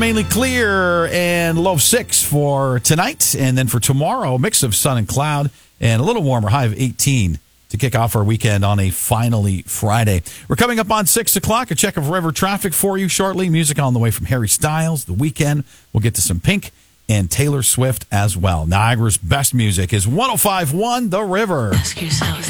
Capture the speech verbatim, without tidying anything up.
Mainly clear and low of six for tonight. And then for tomorrow, a mix of sun and cloud and a little warmer, high of eighteen to kick off our weekend on a finally Friday. We're coming up on six o'clock. A check of river traffic for you shortly. Music on the way from Harry Styles, The Weeknd. We'll get to some Pink and Taylor Swift as well. Niagara's best music is one oh five point one The River. Ask yourself